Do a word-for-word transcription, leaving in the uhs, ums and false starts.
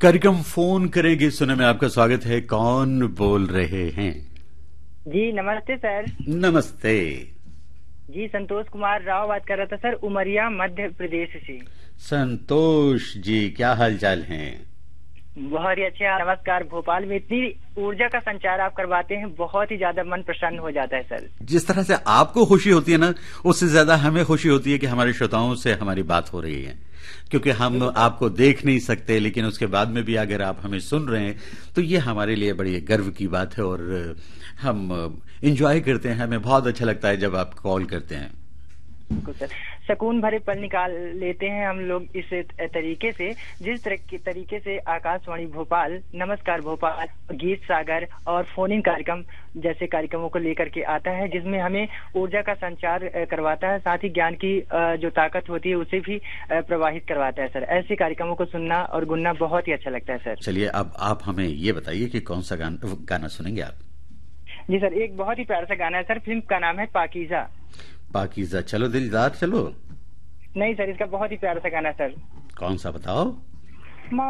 कार्यक्रम फोन करेंगे सुने में आपका स्वागत है। कौन बोल रहे हैं? जी नमस्ते सर। नमस्ते जी संतोष कुमार राव बात कर रहा था सर, उमरिया मध्य प्रदेश से। संतोष जी, क्या हाल चाल है? बहुत ही अच्छे। नमस्कार। भोपाल में इतनी ऊर्जा का संचार आप करवाते हैं, बहुत ही ज्यादा मन प्रसन्न हो जाता है सर। जिस तरह से आपको खुशी होती है ना, उससे ज्यादा हमें खुशी होती है कि हमारे श्रोताओं से हमारी बात हो रही है, क्योंकि हम आपको देख नहीं सकते, लेकिन उसके बाद में भी अगर आप हमें सुन रहे हैं तो ये हमारे लिए बड़ी गर्व की बात है और हम एंजॉय करते हैं। हमें बहुत अच्छा लगता है जब आप कॉल करते हैं। सर सुकून भरे पल निकाल लेते हैं हम लोग इस तरीके से, जिस तरीके से आकाशवाणी भोपाल, नमस्कार भोपाल, गीत सागर और फोन इन कार्यक्रम जैसे कार्यक्रमों को लेकर के आता है, जिसमें हमें ऊर्जा का संचार करवाता है, साथ ही ज्ञान की जो ताकत होती है उसे भी प्रवाहित करवाता है सर। ऐसे कार्यक्रमों को सुनना और गुनना बहुत ही अच्छा लगता है सर। चलिए अब आप हमें ये बताइए कि कौन सा गाना गाना सुनेंगे आप? जी सर, एक बहुत ही प्यारा सा गाना है सर, फिल्म का नाम है पाकीज़ा। पाकीज़ा चलो दिलदार चलो? नहीं सर, इसका बहुत ही प्यारा सा गाना है सर। कौन सा बताओ?